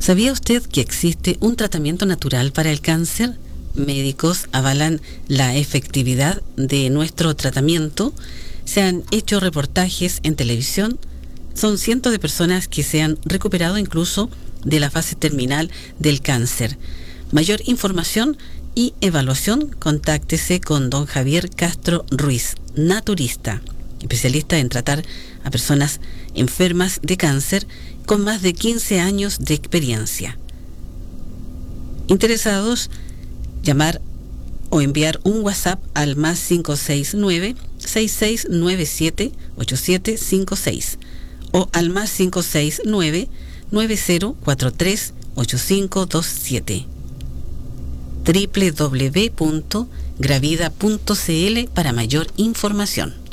¿Sabía usted que existe un tratamiento natural para el cáncer? Médicos avalan la efectividad de nuestro tratamiento. Se han hecho reportajes en televisión. Son cientos de personas que se han recuperado incluso de la fase terminal del cáncer. Mayor información y evaluación, contáctese con don Javier Castro Ruiz, naturista, especialista en tratar a personas enfermas de cáncer con más de 15 años de experiencia. Interesados, llamar o enviar un WhatsApp al más 569-6697-8756 o al más 569-9043-8527 www.gravida.cl para mayor información.